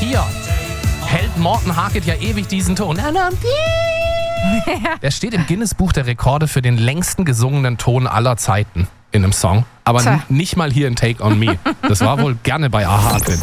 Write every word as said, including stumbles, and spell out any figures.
hier hält Morten Harket ja ewig diesen Ton. Der steht im Guinness-Buch der Rekorde für den längsten gesungenen Ton aller Zeiten in einem Song. Aber Tja. n- nicht mal hier in Take On Me. Das war wohl gerne bei A H drin.